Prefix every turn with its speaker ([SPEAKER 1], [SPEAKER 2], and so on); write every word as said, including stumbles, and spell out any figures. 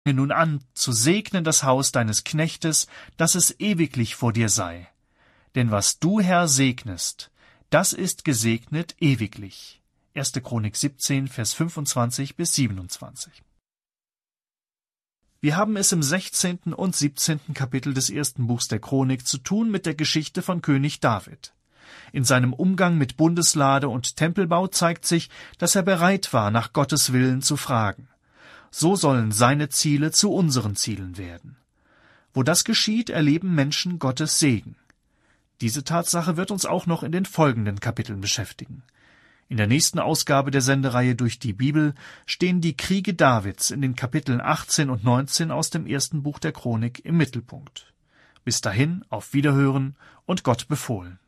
[SPEAKER 1] nun an, zu segnen das Haus deines Knechtes, dass es ewiglich vor dir sei. Denn was du, Herr, segnest, das ist gesegnet ewiglich. erste Chronik siebzehn, Vers fünfundzwanzig bis siebenundzwanzig. Wir haben es im sechzehnten und siebzehnten Kapitel des ersten Buchs der Chronik zu tun mit der Geschichte von König David. In seinem Umgang mit Bundeslade und Tempelbau zeigt sich, dass er bereit war, nach Gottes Willen zu fragen. So sollen seine Ziele zu unseren Zielen werden. Wo das geschieht, erleben Menschen Gottes Segen. Diese Tatsache wird uns auch noch in den folgenden Kapiteln beschäftigen. In der nächsten Ausgabe der Sendereihe Durch die Bibel stehen die Kriege Davids in den Kapiteln achtzehn und neunzehn aus dem ersten Buch der Chronik im Mittelpunkt. Bis dahin auf Wiederhören und Gott befohlen.